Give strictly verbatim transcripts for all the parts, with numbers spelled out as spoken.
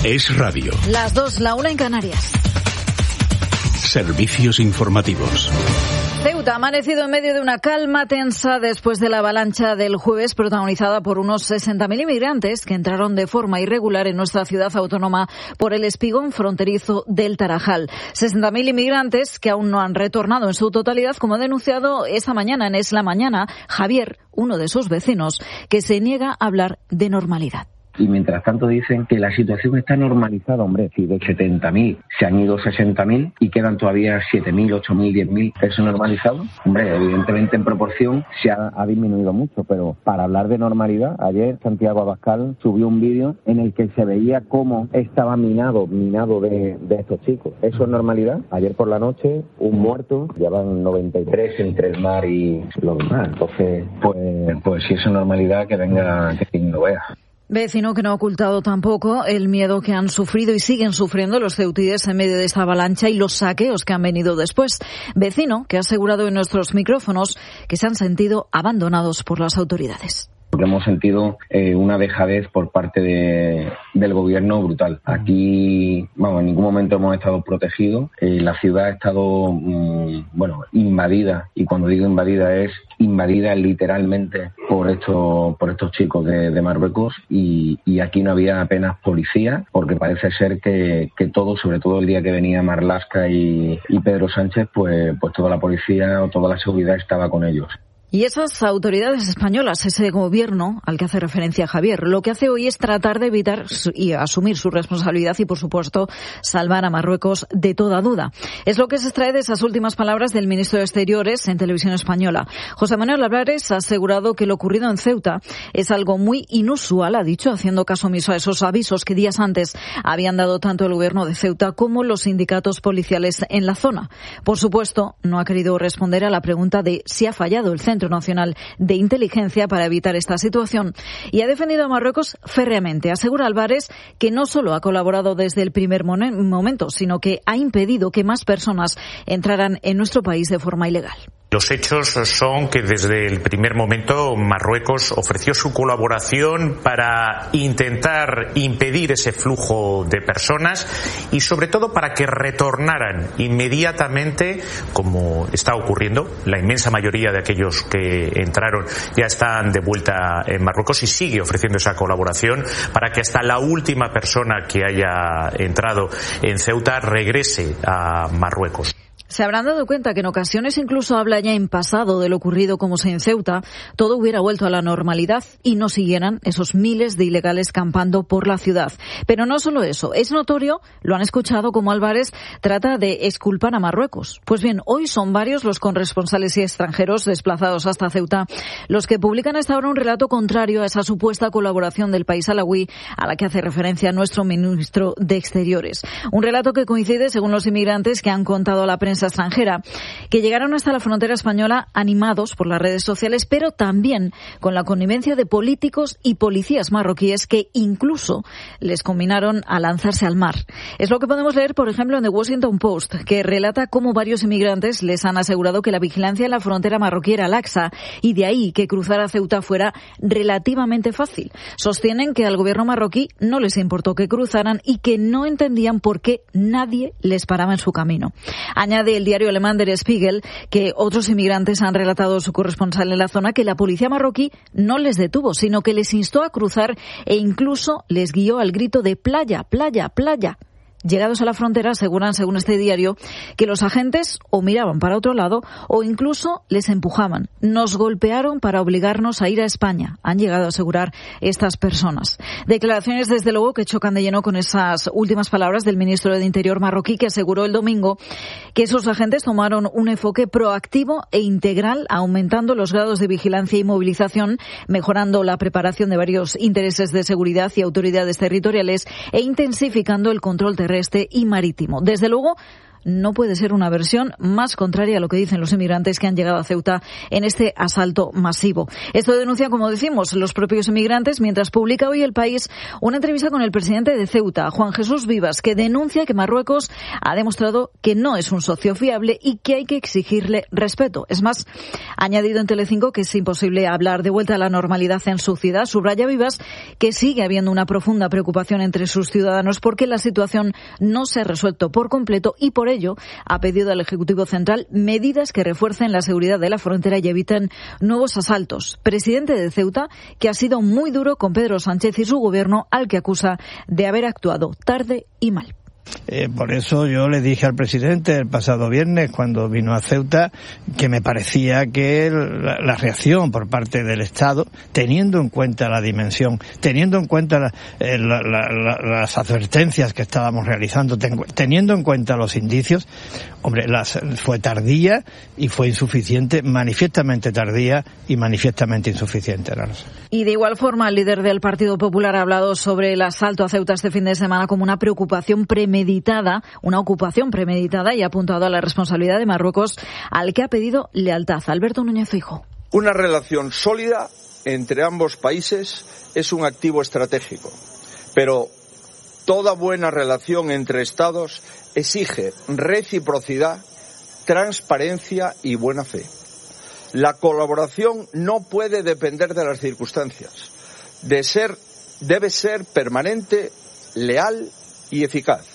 Es radio. Las dos, la una en Canarias. Servicios informativos. Ceuta ha amanecido en medio de una calma tensa después de la avalancha del jueves protagonizada por unos sesenta mil inmigrantes que entraron de forma irregular en nuestra ciudad autónoma por el espigón fronterizo del Tarajal. sesenta mil inmigrantes que aún no han retornado en su totalidad, como ha denunciado esta mañana en Es la Mañana Javier, uno de sus vecinos, que se niega a hablar de normalidad. Y mientras tanto dicen que la situación está normalizada, hombre, si de setenta mil se han ido sesenta mil y quedan todavía siete mil, ocho mil, diez mil, ¿eso normalizado? Hombre, evidentemente en proporción se ha, ha disminuido mucho, pero para hablar de normalidad, ayer Santiago Abascal subió un vídeo en el que se veía cómo estaba minado, minado de, de estos chicos. ¿Eso es normalidad? Ayer por la noche, un muerto, llevan noventa y tres entre el mar y lo demás. Entonces, pues, pues si eso es normalidad, que venga, que quien lo vea. Vecino que no ha ocultado tampoco el miedo que han sufrido y siguen sufriendo los ceutíes en medio de esta avalancha y los saqueos que han venido después. Vecino que ha asegurado en nuestros micrófonos que se han sentido abandonados por las autoridades. Porque hemos sentido eh, una dejadez por parte de, del gobierno brutal. Aquí, vamos, en ningún momento hemos estado protegidos. Eh, la ciudad ha estado, mmm, bueno, invadida. Y cuando digo invadida es invadida literalmente por estos, por estos chicos de, de Marruecos. Y, y aquí no había apenas policía, porque parece ser que, que todo, sobre todo el día que venía Marlaska y, y Pedro Sánchez, pues, pues toda la policía o toda la seguridad estaba con ellos. Y esas autoridades españolas, ese gobierno al que hace referencia Javier, lo que hace hoy es tratar de evitar y asumir su responsabilidad y, por supuesto, salvar a Marruecos de toda duda. Es lo que se extrae de esas últimas palabras del ministro de Exteriores en Televisión Española. José Manuel Álvarez ha asegurado que lo ocurrido en Ceuta es algo muy inusual, ha dicho, haciendo caso omiso a esos avisos que días antes habían dado tanto el gobierno de Ceuta como los sindicatos policiales en la zona. Por supuesto, no ha querido responder a la pregunta de si ha fallado el Centro Nacional de Inteligencia para evitar esta situación y ha defendido a Marruecos férreamente. Asegura Álvarez que no solo ha colaborado desde el primer momento, sino que ha impedido que más personas entraran en nuestro país de forma ilegal. Los hechos son que desde el primer momento Marruecos ofreció su colaboración para intentar impedir ese flujo de personas y sobre todo para que retornaran inmediatamente, como está ocurriendo. La inmensa mayoría de aquellos que entraron ya están de vuelta en Marruecos y sigue ofreciendo esa colaboración para que hasta la última persona que haya entrado en Ceuta regrese a Marruecos. Se habrán dado cuenta que en ocasiones incluso habla ya en pasado de lo ocurrido como si en Ceuta todo hubiera vuelto a la normalidad y no siguieran esos miles de ilegales campando por la ciudad. Pero no solo eso, es notorio, lo han escuchado, como Álvarez trata de exculpar a Marruecos. Pues bien, hoy son varios los corresponsales y extranjeros desplazados hasta Ceuta los que publican hasta ahora un relato contrario a esa supuesta colaboración del país alauí a la que hace referencia nuestro ministro de Exteriores. Un relato que coincide, según los inmigrantes que han contado a la prensa extranjera, que llegaron hasta la frontera española animados por las redes sociales, pero también con la connivencia de políticos y policías marroquíes que incluso les combinaron a lanzarse al mar. Es lo que podemos leer, por ejemplo, en The Washington Post, que relata cómo varios inmigrantes les han asegurado que la vigilancia en la frontera marroquí era laxa y de ahí que cruzar a Ceuta fuera relativamente fácil. Sostienen que al gobierno marroquí no les importó que cruzaran y que no entendían por qué nadie les paraba en su camino. Añade el diario alemán Der Spiegel que otros inmigrantes han relatado a su corresponsal en la zona que la policía marroquí no les detuvo, sino que les instó a cruzar e incluso les guió al grito de playa, playa, playa. Llegados a la frontera, aseguran, según este diario, que los agentes o miraban para otro lado o incluso les empujaban. Nos golpearon para obligarnos a ir a España, han llegado a asegurar estas personas. Declaraciones, desde luego, que chocan de lleno con esas últimas palabras del ministro de Interior marroquí, que aseguró el domingo que esos agentes tomaron un enfoque proactivo e integral, aumentando los grados de vigilancia y movilización, mejorando la preparación de varios intereses de seguridad y autoridades territoriales e intensificando el control terrestre y marítimo. Desde luego, no puede ser una versión más contraria a lo que dicen los inmigrantes que han llegado a Ceuta en este asalto masivo. Esto denuncian, como decimos, los propios inmigrantes, mientras publica hoy El País una entrevista con el presidente de Ceuta, Juan Jesús Vivas, que denuncia que Marruecos ha demostrado que no es un socio fiable y que hay que exigirle respeto. Es más, ha añadido en Telecinco que es imposible hablar de vuelta a la normalidad en su ciudad. Subraya Vivas que sigue habiendo una profunda preocupación entre sus ciudadanos porque la situación no se ha resuelto por completo y por ello ha pedido al Ejecutivo Central medidas que refuercen la seguridad de la frontera y eviten nuevos asaltos. Presidente de Ceuta, que ha sido muy duro con Pedro Sánchez y su gobierno, al que acusa de haber actuado tarde y mal. Eh, por eso yo le dije al presidente el pasado viernes, cuando vino a Ceuta, que me parecía que la, la reacción por parte del Estado, teniendo en cuenta la dimensión, teniendo en cuenta la, eh, la, la, la, las advertencias que estábamos realizando, ten, teniendo en cuenta los indicios, hombre, las, fue tardía y fue insuficiente, manifiestamente tardía y manifiestamente insuficiente. ¿No? Y de igual forma, el líder del Partido Popular ha hablado sobre el asalto a Ceuta este fin de semana como una preocupación premeditada Meditada, una ocupación premeditada, y ha apuntado a la responsabilidad de Marruecos, al que ha pedido lealtad. Alberto Núñez Feijóo. Una relación sólida entre ambos países es un activo estratégico, pero toda buena relación entre Estados exige reciprocidad, transparencia y buena fe. La colaboración no puede depender de las circunstancias. De ser, debe ser permanente, leal y eficaz.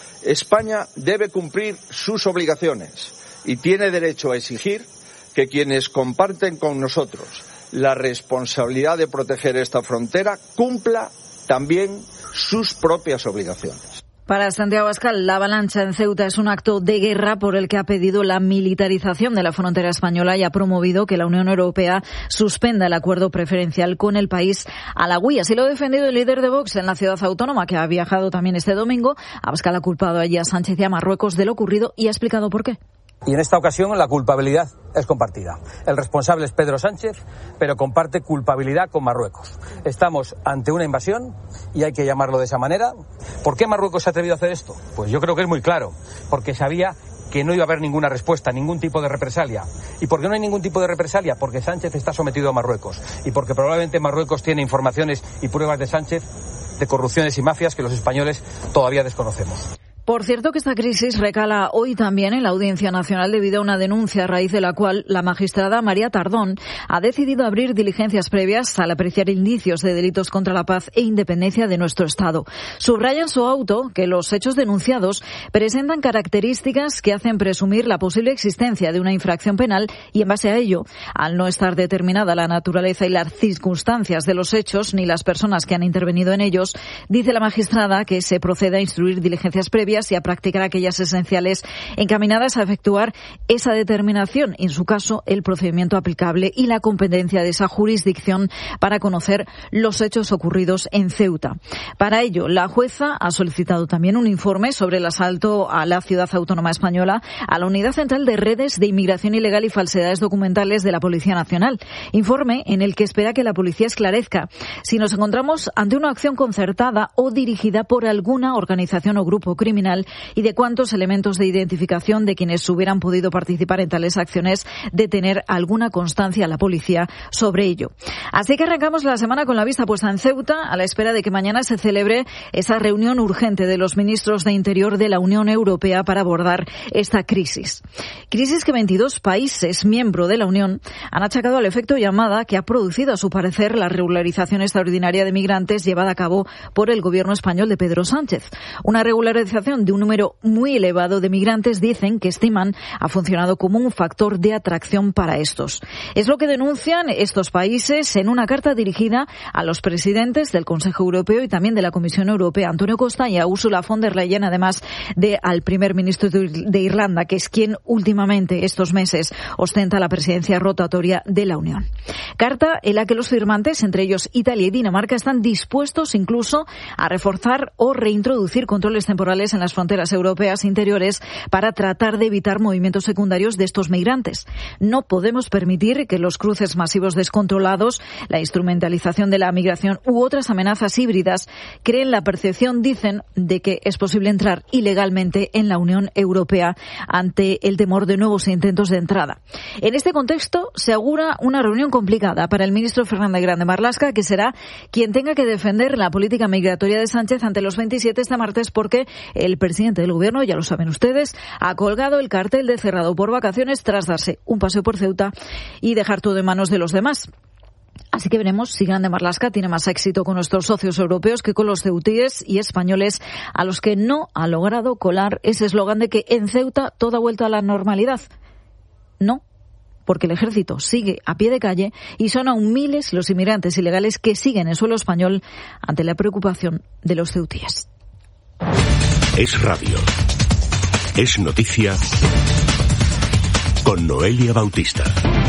España debe cumplir sus obligaciones y tiene derecho a exigir que quienes comparten con nosotros la responsabilidad de proteger esta frontera cumpla también sus propias obligaciones. Para Santiago Abascal, la avalancha en Ceuta es un acto de guerra por el que ha pedido la militarización de la frontera española y ha promovido que la Unión Europea suspenda el acuerdo preferencial con el país alauí. Así lo ha defendido el líder de Vox en la ciudad autónoma, que ha viajado también este domingo. Abascal ha culpado allí a Sánchez y a Marruecos de lo ocurrido y ha explicado por qué. Y en esta ocasión la culpabilidad es compartida. El responsable es Pedro Sánchez, pero comparte culpabilidad con Marruecos. Estamos ante una invasión y hay que llamarlo de esa manera. ¿Por qué Marruecos se ha atrevido a hacer esto? Pues yo creo que es muy claro, porque sabía que no iba a haber ninguna respuesta, ningún tipo de represalia. ¿Y por qué no hay ningún tipo de represalia? Porque Sánchez está sometido a Marruecos y porque probablemente Marruecos tiene informaciones y pruebas de Sánchez de corrupciones y mafias que los españoles todavía desconocemos. Por cierto que esta crisis recala hoy también en la Audiencia Nacional debido a una denuncia a raíz de la cual la magistrada María Tardón ha decidido abrir diligencias previas al apreciar indicios de delitos contra la paz e independencia de nuestro Estado. Subraya en su auto que los hechos denunciados presentan características que hacen presumir la posible existencia de una infracción penal y en base a ello, al no estar determinada la naturaleza y las circunstancias de los hechos ni las personas que han intervenido en ellos, dice la magistrada que se procede a instruir diligencias previas y a practicar aquellas esenciales encaminadas a efectuar esa determinación, en su caso el procedimiento aplicable y la competencia de esa jurisdicción para conocer los hechos ocurridos en Ceuta. Para ello, la jueza ha solicitado también un informe sobre el asalto a la ciudad autónoma española, a la Unidad Central de Redes de Inmigración Ilegal y Falsedades Documentales de la Policía Nacional. Informe en el que espera que la policía esclarezca si nos encontramos ante una acción concertada o dirigida por alguna organización o grupo criminal y de cuántos elementos de identificación de quienes hubieran podido participar en tales acciones de tener alguna constancia a la policía sobre ello. Así que arrancamos la semana con la vista puesta en Ceuta, a la espera de que mañana se celebre esa reunión urgente de los ministros de Interior de la Unión Europea para abordar esta crisis. Crisis que veintidós países miembros de la Unión han achacado al efecto llamada que ha producido, a su parecer, la regularización extraordinaria de migrantes llevada a cabo por el gobierno español de Pedro Sánchez. Una regularización de un número muy elevado de migrantes, dicen, que estiman ha funcionado como un factor de atracción para estos. Es lo que denuncian estos países en una carta dirigida a los presidentes del Consejo Europeo y también de la Comisión Europea, Antonio Costa, y a Ursula von der Leyen, además de al primer ministro de Irlanda, que es quien últimamente estos meses ostenta la presidencia rotatoria de la Unión. Carta en la que los firmantes, entre ellos Italia y Dinamarca, están dispuestos incluso a reforzar o reintroducir controles temporales en las fronteras europeas interiores para tratar de evitar movimientos secundarios de estos migrantes. No podemos permitir que los cruces masivos descontrolados, la instrumentalización de la migración u otras amenazas híbridas creen la percepción, dicen, de que es posible entrar ilegalmente en la Unión Europea ante el temor de nuevos intentos de entrada. En este contexto se augura una reunión complicada para el ministro Fernández Grande Marlaska, que será quien tenga que defender la política migratoria de Sánchez ante los veintisiete este martes, porque el presidente del Gobierno, ya lo saben ustedes, ha colgado el cartel de cerrado por vacaciones tras darse un paseo por Ceuta y dejar todo en manos de los demás. Así que veremos si Grande Marlaska tiene más éxito con nuestros socios europeos que con los ceutíes y españoles, a los que no ha logrado colar ese eslogan de que en Ceuta todo ha vuelto a la normalidad. No, porque el ejército sigue a pie de calle y son aún miles los inmigrantes ilegales que siguen en suelo español ante la preocupación de los ceutíes. Es radio. Es noticia con Noelia Bautista.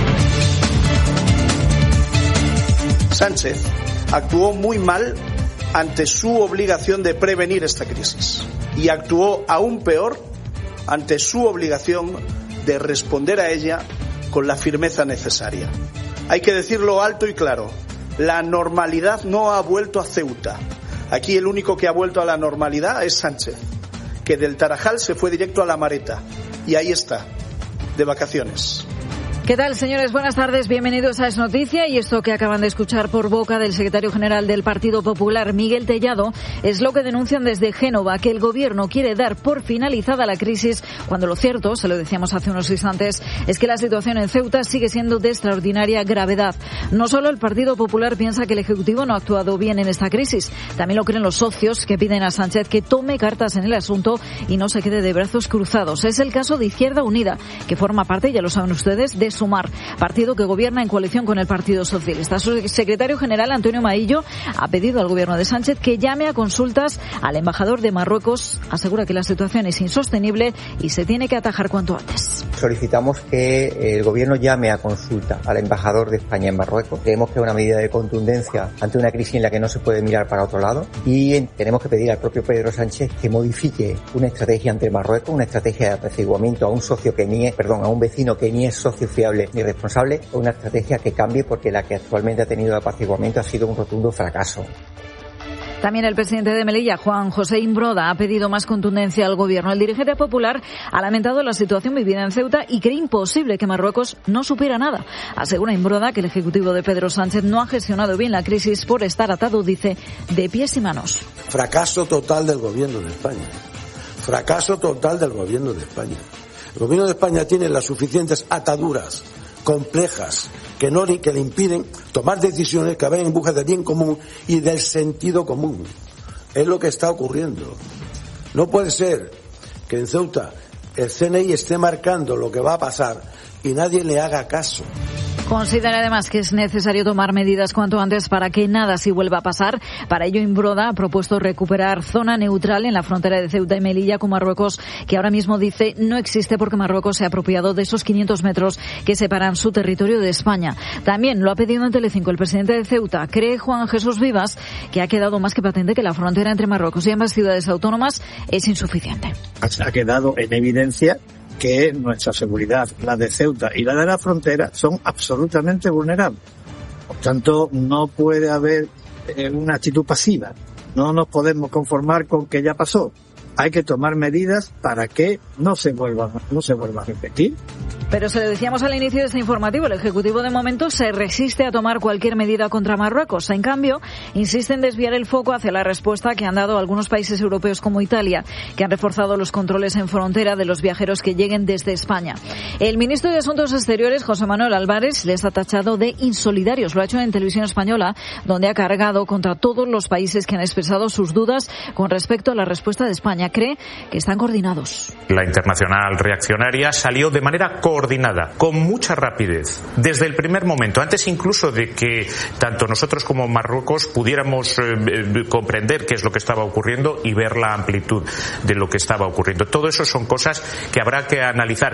Sánchez actuó muy mal ante su obligación de prevenir esta crisis y actuó aún peor ante su obligación de responder a ella con la firmeza necesaria. Hay que decirlo alto y claro, la normalidad no ha vuelto a Ceuta. Aquí el único que ha vuelto a la normalidad es Sánchez, que del Tarajal se fue directo a La Mareta y ahí está, de vacaciones. ¿Qué tal, señores? Buenas tardes, bienvenidos a Es Noticia. Y esto que acaban de escuchar por boca del secretario general del Partido Popular, Miguel Tellado, es lo que denuncian desde Génova, que el Gobierno quiere dar por finalizada la crisis, cuando lo cierto, se lo decíamos hace unos instantes, es que la situación en Ceuta sigue siendo de extraordinaria gravedad. No solo el Partido Popular piensa que el Ejecutivo no ha actuado bien en esta crisis, también lo creen los socios, que piden a Sánchez que tome cartas en el asunto y no se quede de brazos cruzados. Es el caso de Izquierda Unida, que forma parte, ya lo saben ustedes, de Sumar, partido que gobierna en coalición con el Partido Socialista. Su secretario general, Antonio Maillo, ha pedido al Gobierno de Sánchez que llame a consultas al embajador de Marruecos. Asegura que la situación es insostenible y se tiene que atajar cuanto antes. Solicitamos que el Gobierno llame a consulta al embajador de España en Marruecos. Creemos que es una medida de contundencia ante una crisis en la que no se puede mirar para otro lado, y tenemos que pedir al propio Pedro Sánchez que modifique una estrategia ante Marruecos, una estrategia de apaciguamiento a un socio que ni es, perdón, a un vecino que ni es socio fiable ni responsable, una estrategia que cambie, porque la que actualmente ha tenido de apaciguamiento ha sido un rotundo fracaso. También el presidente de Melilla, Juan José Imbroda, ha pedido más contundencia al Gobierno. El dirigente popular ha lamentado la situación vivida en Ceuta y cree imposible que Marruecos no supiera nada. Asegura Imbroda que el Ejecutivo de Pedro Sánchez no ha gestionado bien la crisis por estar atado, dice, de pies y manos. Fracaso total del Gobierno de España. Fracaso total del Gobierno de España. El Gobierno de España tiene las suficientes ataduras complejas que no que le impiden tomar decisiones que vayan en busca del bien común y del sentido común. Es lo que está ocurriendo. No puede ser que en Ceuta el C N I esté marcando lo que va a pasar y nadie le haga caso. Considera además que es necesario tomar medidas cuanto antes para que nada así vuelva a pasar. Para ello, Imbroda ha propuesto recuperar zona neutral en la frontera de Ceuta y Melilla con Marruecos, que ahora mismo dice no existe porque Marruecos se ha apropiado de esos quinientos metros que separan su territorio de España. También lo ha pedido en Telecinco el presidente de Ceuta. Cree Juan Jesús Vivas que ha quedado más que patente que la frontera entre Marruecos y ambas ciudades autónomas es insuficiente. Ha quedado en evidencia que nuestra seguridad, la de Ceuta y la de la frontera, son absolutamente vulnerables. Por tanto, no puede haber eh, una actitud pasiva. No nos podemos conformar con que ya pasó. Hay que tomar medidas para que no se vuelva, no se vuelva a repetir. Pero se lo decíamos al inicio de este informativo, el Ejecutivo de momento se resiste a tomar cualquier medida contra Marruecos. En cambio, insiste en desviar el foco hacia la respuesta que han dado algunos países europeos como Italia, que han reforzado los controles en frontera de los viajeros que lleguen desde España. El ministro de Asuntos Exteriores, José Manuel Álvarez, les ha tachado de insolidarios. Lo ha hecho en Televisión Española, donde ha cargado contra todos los países que han expresado sus dudas con respecto a la respuesta de España. Cree que están coordinados. La internacional reaccionaria salió de manera coordinada, con mucha rapidez, desde el primer momento, antes incluso de que tanto nosotros como Marruecos pudiéramos eh, comprender qué es lo que estaba ocurriendo y ver la amplitud de lo que estaba ocurriendo. Todo eso son cosas que habrá que analizar.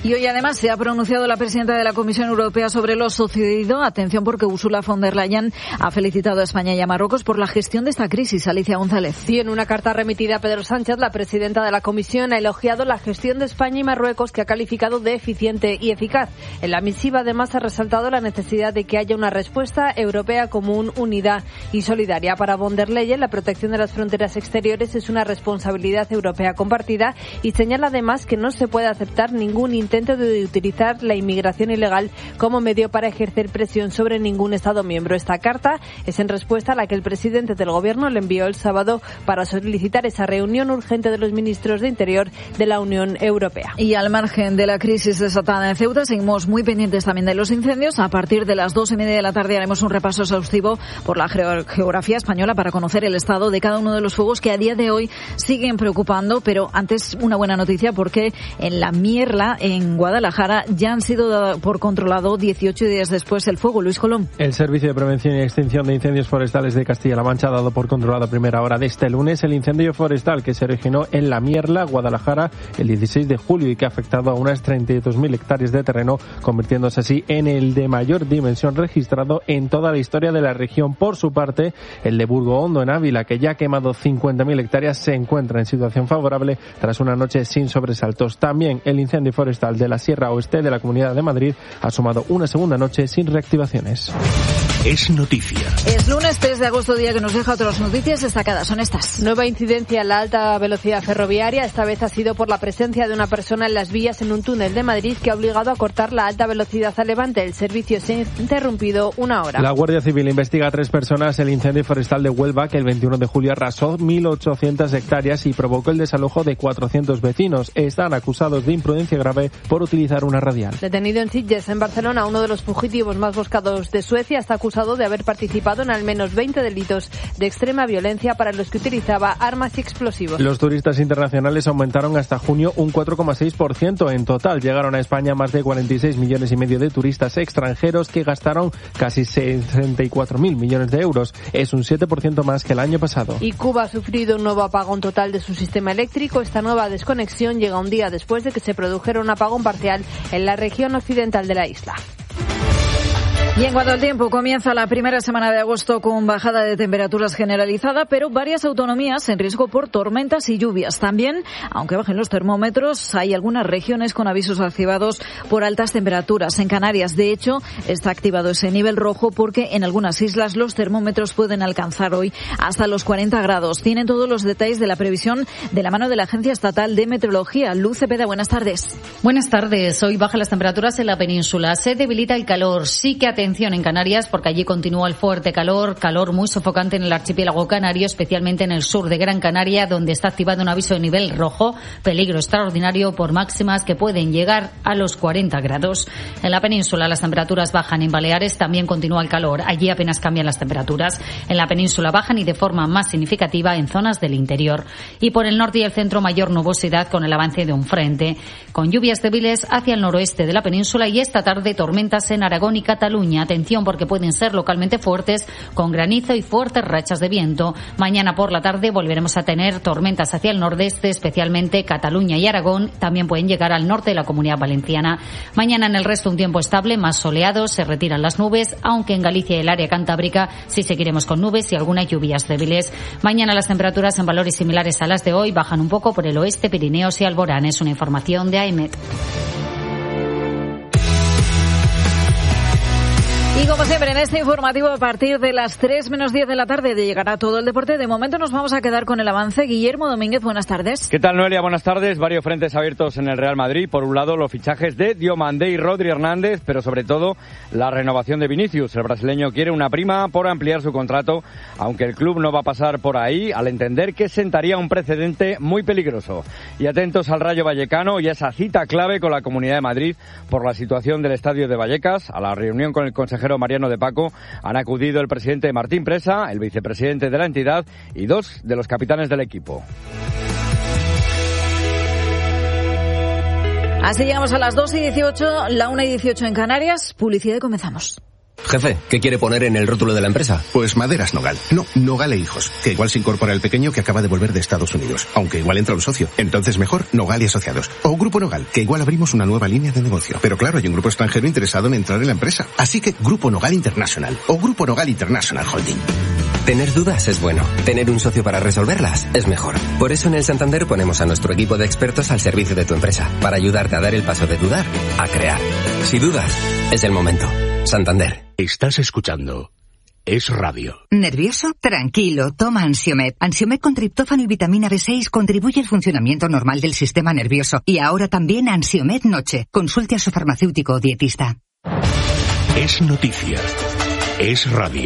Y hoy además se ha pronunciado la presidenta de la Comisión Europea sobre lo sucedido. Atención, porque Ursula von der Leyen ha felicitado a España y a Marruecos por la gestión de esta crisis. Alicia González. Sí, en una carta remitida a Pedro Sánchez, la presidenta de la Comisión ha elogiado la gestión de España y Marruecos, que ha calificado de eficiente y eficaz. En la misiva además ha resaltado la necesidad de que haya una respuesta europea común, unida y solidaria. Para von der Leyen, la protección de las fronteras exteriores es una responsabilidad europea compartida y señala además que no se puede aceptar ningún intento intento de utilizar la inmigración ilegal como medio para ejercer presión sobre ningún Estado miembro. Esta carta es en respuesta a la que el presidente del Gobierno le envió el sábado para solicitar esa reunión urgente de los ministros de Interior de la Unión Europea. Y al margen de la crisis desatada en Ceuta, seguimos muy pendientes también de los incendios. A partir de las dos y media de la tarde haremos un repaso exhaustivo por la geografía española para conocer el estado de cada uno de los fuegos que a día de hoy siguen preocupando. Pero antes, una buena noticia, porque en la Mierla, en Guadalajara, ya han sido dado por controlado dieciocho días después el fuego. Luis Colón. El Servicio de Prevención y Extinción de Incendios Forestales de Castilla-La Mancha ha dado por controlado a primera hora de este lunes el incendio forestal que se originó en la Mierla, Guadalajara, el dieciséis de julio y que ha afectado a unas treinta y dos mil hectáreas de terreno, convirtiéndose así en el de mayor dimensión registrado en toda la historia de la región. Por su parte, el de Burgo Hondo, en Ávila, que ya ha quemado cincuenta mil hectáreas, se encuentra en situación favorable tras una noche sin sobresaltos. También el incendio forestal de la Sierra Oeste de la Comunidad de Madrid ha sumado una segunda noche sin reactivaciones. Es noticia. Es lunes tres de agosto, día que nos deja otras noticias destacadas. Son estas. Nueva incidencia en la alta velocidad ferroviaria. Esta vez ha sido por la presencia de una persona en las vías en un túnel de Madrid que ha obligado a cortar la alta velocidad a Levante. El servicio se ha interrumpido una hora. La Guardia Civil investiga a tres personas el incendio forestal de Huelva, que el veintiuno de julio arrasó mil ochocientas hectáreas y provocó el desalojo de cuatrocientos vecinos. Están acusados de imprudencia grave por utilizar una radial. Detenido en Sitges, en Barcelona, uno de los fugitivos más buscados de Suecia está acusado de haber participado en al menos veinte delitos de extrema violencia para los que utilizaba armas y explosivos. Los turistas internacionales aumentaron hasta junio un cuatro coma seis por ciento. En total llegaron a España más de cuarenta y seis millones y medio de turistas extranjeros que gastaron casi sesenta y cuatro mil millones de euros. Es un siete por ciento más que el año pasado. Y Cuba ha sufrido un nuevo apagón total de su sistema eléctrico. Esta nueva desconexión llega un día después de que se produjera un apagón parcial en la región occidental de la isla. Y en cuanto al tiempo, comienza la primera semana de agosto con bajada de temperaturas generalizada, pero varias autonomías en riesgo por tormentas y lluvias. También, aunque bajen los termómetros, hay algunas regiones con avisos activados por altas temperaturas. En Canarias, de hecho, está activado ese nivel rojo porque en algunas islas los termómetros pueden alcanzar hoy hasta los cuarenta grados. Tienen todos los detalles de la previsión de la mano de la Agencia Estatal de Meteorología. Luz Cepeda, buenas tardes. Buenas tardes. Hoy bajan las temperaturas en la península. Se debilita el calor. Sí que atención en Canarias, porque allí continúa el fuerte calor, calor muy sofocante en el archipiélago canario, especialmente en el sur de Gran Canaria, donde está activado un aviso de nivel rojo, peligro extraordinario por máximas que pueden llegar a los cuarenta grados. En la península las temperaturas bajan, en Baleares también continúa el calor, allí apenas cambian las temperaturas. En la península bajan y de forma más significativa en zonas del interior. Y por el norte y el centro mayor nubosidad con el avance de un frente, con lluvias débiles hacia el noroeste de la península y esta tarde tormentas en Aragón y Cataluña. Atención porque pueden ser localmente fuertes, con granizo y fuertes rachas de viento. Mañana por la tarde volveremos a tener tormentas hacia el nordeste, especialmente Cataluña y Aragón. También pueden llegar al norte de la Comunidad Valenciana. Mañana en el resto un tiempo estable, más soleado, se retiran las nubes, aunque en Galicia y el área cantábrica sí seguiremos con nubes y algunas lluvias débiles. Mañana las temperaturas en valores similares a las de hoy bajan un poco por el oeste, Pirineos y Alborán. Es una información de AEMET. Y como siempre, en este informativo, a partir de las tres menos diez de la tarde llegará todo el deporte. De momento nos vamos a quedar con el avance. Guillermo Domínguez, buenas tardes. ¿Qué tal, Noelia? Buenas tardes. Varios frentes abiertos en el Real Madrid. Por un lado, los fichajes de Diomandé y Rodri Hernández, pero sobre todo la renovación de Vinicius. El brasileño quiere una prima por ampliar su contrato, aunque el club no va a pasar por ahí, al entender que sentaría un precedente muy peligroso. Y atentos al Rayo Vallecano y a esa cita clave con la Comunidad de Madrid por la situación del estadio de Vallecas. A la reunión con el consejero Mariano de Paco han acudido el presidente Martín Presa, el vicepresidente de la entidad y dos de los capitanes del equipo. Así llegamos a las dos y dieciocho, la una y dieciocho en Canarias. Publicidad y comenzamos. Jefe, ¿qué quiere poner en el rótulo de la empresa? Pues Maderas Nogal. No, Nogal e Hijos. Que igual se incorpora el pequeño que acaba de volver de Estados Unidos. Aunque igual entra un socio. Entonces mejor Nogal y Asociados. O Grupo Nogal, que igual abrimos una nueva línea de negocio. Pero claro, hay un grupo extranjero interesado en entrar en la empresa. Así que Grupo Nogal International. O Grupo Nogal International Holding. Tener dudas es bueno. Tener un socio para resolverlas es mejor. Por eso en el Santander ponemos a nuestro equipo de expertos al servicio de tu empresa. Para ayudarte a dar el paso de dudar a crear. Si dudas, es el momento. Santander. Estás escuchando Es Radio. ¿Nervioso? Tranquilo, toma Ansiomed. Ansiomed con triptófano y vitamina B seis contribuye al funcionamiento normal del sistema nervioso. Y ahora también Ansiomed Noche. Consulte a su farmacéutico o dietista. Es noticia. Es radio.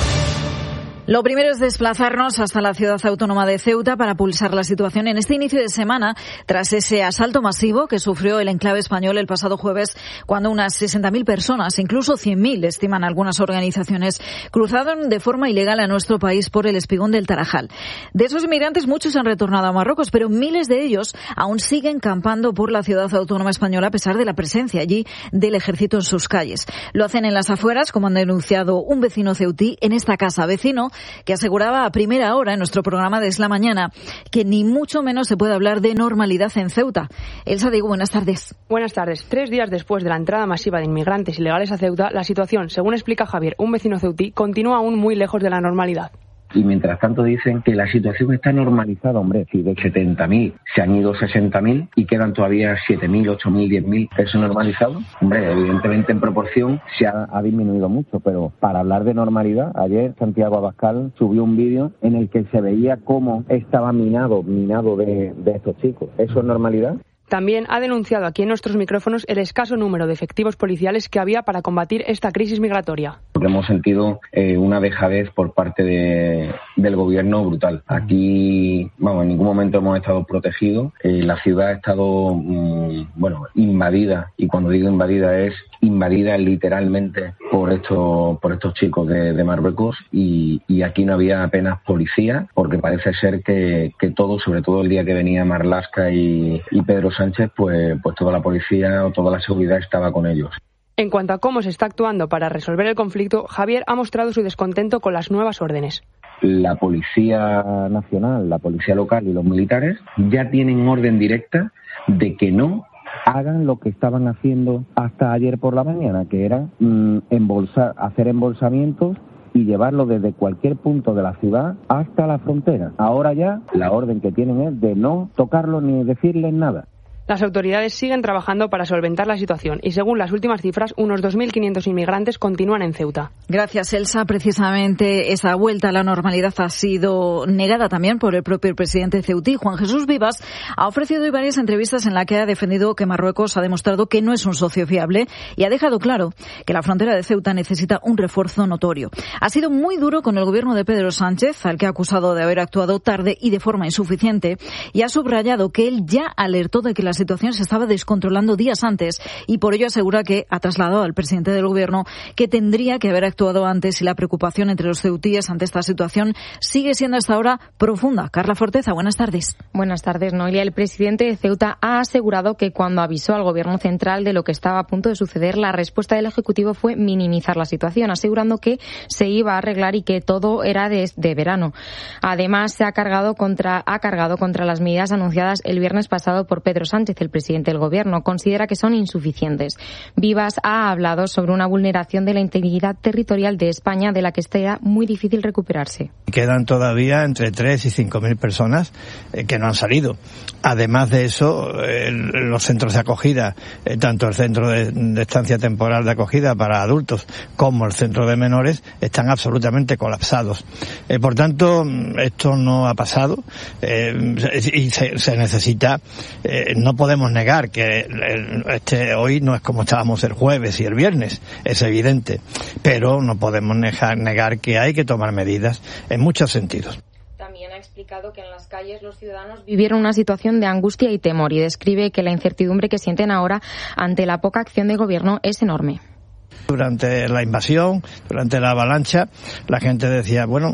Lo primero es desplazarnos hasta la ciudad autónoma de Ceuta para pulsar la situación en este inicio de semana tras ese asalto masivo que sufrió el enclave español el pasado jueves, cuando unas sesenta mil personas, incluso cien mil, estiman algunas organizaciones, cruzaron de forma ilegal a nuestro país por el espigón del Tarajal. De esos inmigrantes, muchos han retornado a Marruecos, pero miles de ellos aún siguen campando por la ciudad autónoma española a pesar de la presencia allí del ejército en sus calles. Lo hacen en las afueras, como han denunciado un vecino ceutí en esta casa, vecino que aseguraba a primera hora en nuestro programa de Es la Mañana que ni mucho menos se puede hablar de normalidad en Ceuta. Elsa Diego, buenas tardes. Buenas tardes. Tres días después de la entrada masiva de inmigrantes ilegales a Ceuta, la situación, según explica Javier, un vecino ceutí, continúa aún muy lejos de la normalidad. Y mientras tanto dicen que la situación está normalizada, hombre, si de setenta mil se han ido sesenta mil y quedan todavía siete mil, ocho mil, diez mil, ¿eso normalizado? Hombre, evidentemente en proporción se ha, ha disminuido mucho, pero para hablar de normalidad, ayer Santiago Abascal subió un vídeo en el que se veía cómo estaba minado, minado de, de estos chicos. ¿Eso es normalidad? También ha denunciado aquí en nuestros micrófonos el escaso número de efectivos policiales que había para combatir esta crisis migratoria. Porque hemos sentido eh, una dejadez por parte de, del gobierno brutal. Aquí, vamos, en ningún momento hemos estado protegidos. Eh, la ciudad ha estado, mmm, bueno, invadida. Y cuando digo invadida es invadida literalmente por estos, por estos chicos de, de Marruecos. Y, y aquí no había apenas policía, porque parece ser que, que todo, sobre todo el día que venía Marlaska y, y Pedro Sánchez, pues, pues toda la policía o toda la seguridad estaba con ellos. En cuanto a cómo se está actuando para resolver el conflicto, Javier ha mostrado su descontento con las nuevas órdenes. La Policía Nacional, la Policía Local y los militares ya tienen orden directa de que no hagan lo que estaban haciendo hasta ayer por la mañana, que era mmm, embolsar, hacer embolsamientos y llevarlo desde cualquier punto de la ciudad hasta la frontera. Ahora ya la orden que tienen es de no tocarlo ni decirles nada. Las autoridades siguen trabajando para solventar la situación y, según las últimas cifras, unos dos mil quinientos inmigrantes continúan en Ceuta. Gracias, Elsa. Precisamente esa vuelta a la normalidad ha sido negada también por el propio presidente ceutí. Juan Jesús Vivas ha ofrecido hoy varias entrevistas en las que ha defendido que Marruecos ha demostrado que no es un socio fiable y ha dejado claro que la frontera de Ceuta necesita un refuerzo notorio. Ha sido muy duro con el gobierno de Pedro Sánchez, al que ha acusado de haber actuado tarde y de forma insuficiente, y ha subrayado que él ya alertó de que las situación se estaba descontrolando días antes y por ello asegura que ha trasladado al presidente del gobierno que tendría que haber actuado antes y la preocupación entre los ceutíes ante esta situación sigue siendo hasta ahora profunda. Carla Forteza, buenas tardes. Buenas tardes, Noelia. El presidente de Ceuta ha asegurado que cuando avisó al gobierno central de lo que estaba a punto de suceder, la respuesta del Ejecutivo fue minimizar la situación, asegurando que se iba a arreglar y que todo era de, de verano. Además, se ha cargado contra ha cargado contra las medidas anunciadas el viernes pasado por Pedro Sánchez, el presidente del gobierno. Considera que son insuficientes. Vivas ha hablado sobre una vulneración de la integridad territorial de España de la que está muy difícil recuperarse. Quedan todavía entre tres y cinco mil personas eh, que no han salido. Además de eso, eh, los centros de acogida, eh, tanto el centro de, de estancia temporal de acogida para adultos como el centro de menores, están absolutamente colapsados. Eh, por tanto, esto no ha pasado eh, y se, se necesita, eh, no podemos negar que el, este hoy no es como estábamos el jueves y el viernes, es evidente, pero no podemos negar, negar que hay que tomar medidas en muchos sentidos. También ha explicado que en las calles los ciudadanos vivieron una situación de angustia y temor y describe que la incertidumbre que sienten ahora ante la poca acción del gobierno es enorme. Durante la invasión, durante la avalancha, la gente decía, bueno,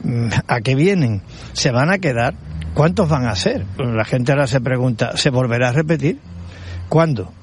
¿a qué vienen? ¿Se van a quedar? ¿Cuántos van a ser? La gente ahora se pregunta, ¿se volverá a repetir? ¿Cuándo?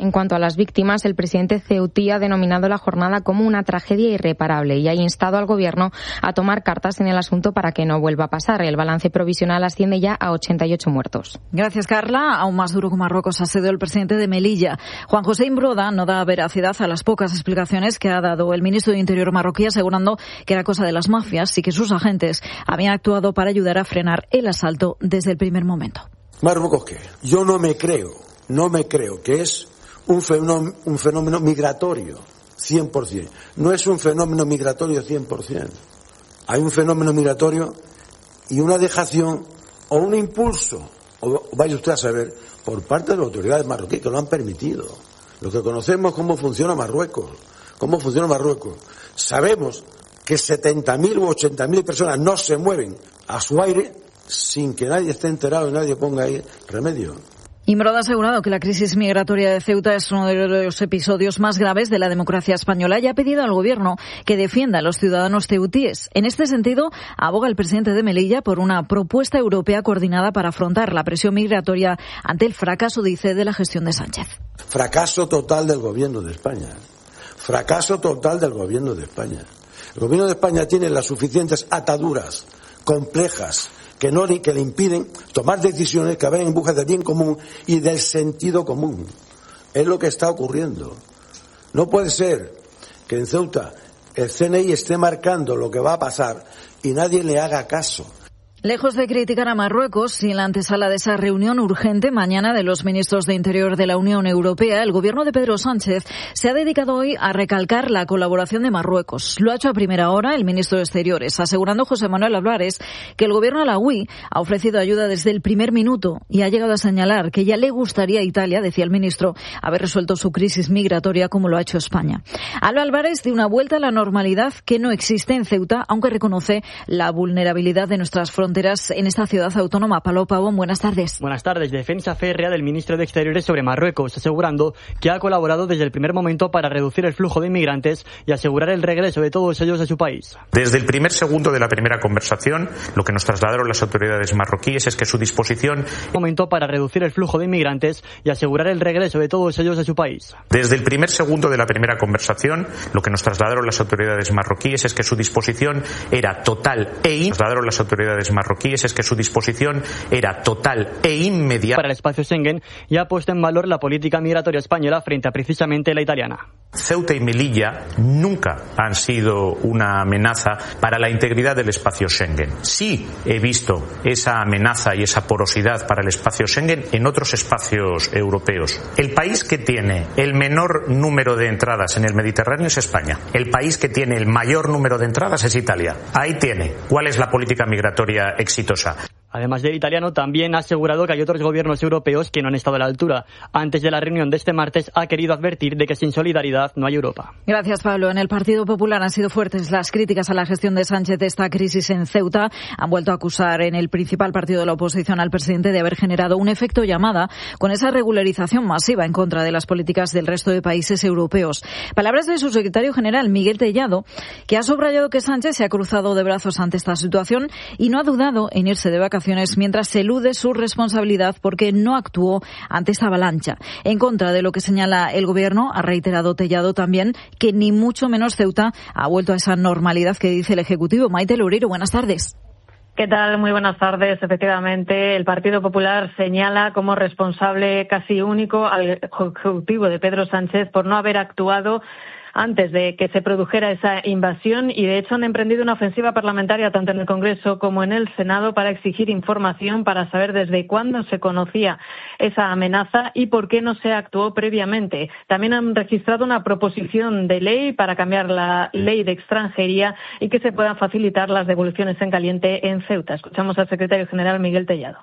En cuanto a las víctimas, el presidente ceutí ha denominado la jornada como una tragedia irreparable y ha instado al gobierno a tomar cartas en el asunto para que no vuelva a pasar. El balance provisional asciende ya a ochenta y ocho muertos. Gracias, Carla. Aún más duro que Marruecos ha sido el presidente de Melilla. Juan José Imbroda no da veracidad a las pocas explicaciones que ha dado el ministro de Interior marroquí, asegurando que era cosa de las mafias y que sus agentes habían actuado para ayudar a frenar el asalto desde el primer momento. ¿Marruecos qué? Yo no me creo, no me creo que es un fenómeno, un fenómeno migratorio, cien por ciento. No es un fenómeno migratorio cien por ciento. Hay un fenómeno migratorio y una dejación o un impulso, o vaya usted a saber, por parte de las autoridades marroquíes que lo han permitido. Lo que conocemos cómo funciona Marruecos, cómo funciona Marruecos. Sabemos que setenta mil u ochenta mil personas no se mueven a su aire sin que nadie esté enterado y nadie ponga ahí remedio. Imbroda ha asegurado que la crisis migratoria de Ceuta es uno de los episodios más graves de la democracia española y ha pedido al gobierno que defienda a los ciudadanos ceutíes. En este sentido, aboga el presidente de Melilla por una propuesta europea coordinada para afrontar la presión migratoria ante el fracaso, dice, de la gestión de Sánchez. Fracaso total del gobierno de España. Fracaso total del gobierno de España. El gobierno de España tiene las suficientes ataduras complejas que no que le impiden tomar decisiones que vayan en busca del bien común y del sentido común. Es lo que está ocurriendo. No puede ser que en Ceuta el C N I esté marcando lo que va a pasar y nadie le haga caso. Lejos de criticar a Marruecos y en la antesala de esa reunión urgente mañana de los ministros de Interior de la Unión Europea, el gobierno de Pedro Sánchez se ha dedicado hoy a recalcar la colaboración de Marruecos. Lo ha hecho a primera hora el ministro de Exteriores, asegurando José Manuel Álvarez que el gobierno alauí ha ofrecido ayuda desde el primer minuto y ha llegado a señalar que ya le gustaría a Italia, decía el ministro, haber resuelto su crisis migratoria como lo ha hecho España. Habla Álvarez de una vuelta a la normalidad que no existe en Ceuta, aunque reconoce la vulnerabilidad de nuestras fronteras en esta ciudad autónoma. Pablo Pavón, buenas tardes. Buenas tardes. Defensa férrea del ministro de Exteriores sobre Marruecos, asegurando que ha colaborado desde el primer momento para reducir el flujo de inmigrantes y asegurar el regreso de todos ellos a su país. Desde el primer segundo de la primera conversación, lo que nos trasladaron las autoridades marroquíes es que su disposición... momento para reducir el flujo de inmigrantes y asegurar el regreso de todos ellos a su país. Desde el primer segundo de la primera conversación, lo que nos trasladaron las autoridades marroquíes es que su disposición era total e in... trasladaron las autoridades marroquíes es que su disposición era total e inmediata para el espacio Schengen y ha puesto en valor la política migratoria española frente a precisamente la italiana. Ceuta y Melilla nunca han sido una amenaza para la integridad del espacio Schengen. Sí he visto esa amenaza y esa porosidad para el espacio Schengen en otros espacios europeos. El país que tiene el menor número de entradas en el Mediterráneo es España. El país que tiene el mayor número de entradas es Italia. Ahí tiene. ¿Cuál es la política migratoria exitosa? Además del italiano, también ha asegurado que hay otros gobiernos europeos que no han estado a la altura. Antes de la reunión de este martes, ha querido advertir de que sin solidaridad no hay Europa. Gracias, Pablo. En el Partido Popular han sido fuertes las críticas a la gestión de Sánchez de esta crisis en Ceuta. Han vuelto a acusar en el principal partido de la oposición al presidente de haber generado un efecto llamada con esa regularización masiva en contra de las políticas del resto de países europeos. Palabras de su secretario general, Miguel Tellado, que ha subrayado que Sánchez se ha cruzado de brazos ante esta situación y no ha dudado en irse de vacaciones mientras elude su responsabilidad porque no actuó ante esta avalancha. En contra de lo que señala el gobierno, ha reiterado Tellado también que ni mucho menos Ceuta ha vuelto a esa normalidad que dice el Ejecutivo. Maite Loureiro, buenas tardes. ¿Qué tal? Muy buenas tardes. Efectivamente, el Partido Popular señala como responsable casi único al Ejecutivo de Pedro Sánchez por no haber actuado antes de que se produjera esa invasión y, de hecho, han emprendido una ofensiva parlamentaria tanto en el Congreso como en el Senado para exigir información para saber desde cuándo se conocía esa amenaza y por qué no se actuó previamente. También han registrado una proposición de ley para cambiar la ley de extranjería y que se puedan facilitar las devoluciones en caliente en Ceuta. Escuchamos al secretario general Miguel Tellado.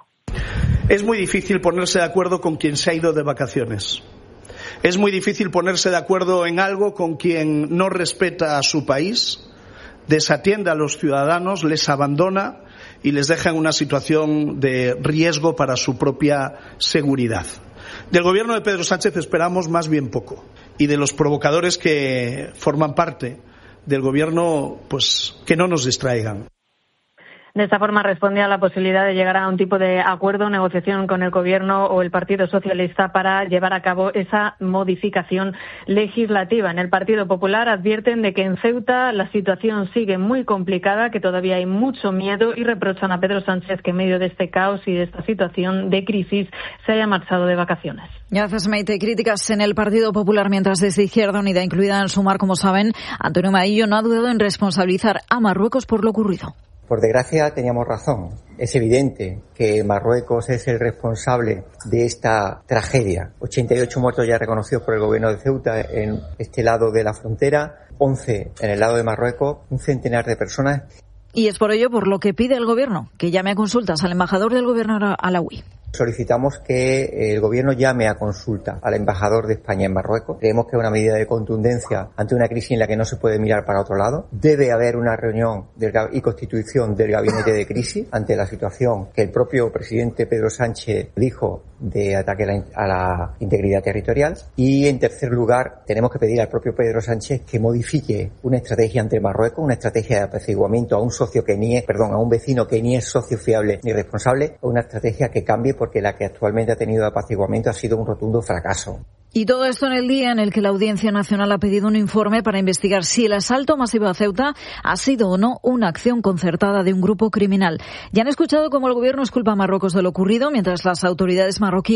Es muy difícil ponerse de acuerdo con quien se ha ido de vacaciones. Es muy difícil ponerse de acuerdo en algo con quien no respeta a su país, desatiende a los ciudadanos, les abandona y les deja en una situación de riesgo para su propia seguridad. Del gobierno de Pedro Sánchez esperamos más bien poco y de los provocadores que forman parte del gobierno, pues que no nos distraigan. De esta forma respondía a la posibilidad de llegar a un tipo de acuerdo o negociación con el Gobierno o el Partido Socialista para llevar a cabo esa modificación legislativa. En el Partido Popular advierten de que en Ceuta la situación sigue muy complicada, que todavía hay mucho miedo y reprochan a Pedro Sánchez que en medio de este caos y de esta situación de crisis se haya marchado de vacaciones. Gracias, Maite. Críticas en el Partido Popular, mientras desde Izquierda Unida, incluida en Sumar, como saben, Antonio Maillo no ha dudado en responsabilizar a Marruecos por lo ocurrido. Por desgracia teníamos razón. Es evidente que Marruecos es el responsable de esta tragedia. ochenta y ocho muertos ya reconocidos por el gobierno de Ceuta en este lado de la frontera, once en el lado de Marruecos, un centenar de personas. Y es por ello por lo que pide el Gobierno que llame a consultas al embajador del Gobierno alauí. Solicitamos que el Gobierno llame a consulta al embajador de España en Marruecos. Creemos que es una medida de contundencia ante una crisis en la que no se puede mirar para otro lado. Debe haber una reunión del, y constitución del gabinete de crisis ante la situación que el propio presidente Pedro Sánchez dijo de ataque a la, a la integridad territorial. Y en tercer lugar, tenemos que pedir al propio Pedro Sánchez que modifique una estrategia ante Marruecos, una estrategia de apaciguamiento a un socio que ni es, perdón, a un vecino que ni es socio fiable ni responsable, una estrategia que cambie, porque la que actualmente ha tenido apaciguamiento ha sido un rotundo fracaso. Y todo esto en el día en el que la Audiencia Nacional ha pedido un informe para investigar si el asalto masivo a Ceuta ha sido o no una acción concertada de un grupo criminal. Ya han escuchado cómo el Gobierno culpa a Marruecos de lo ocurrido, mientras las autoridades marroquíes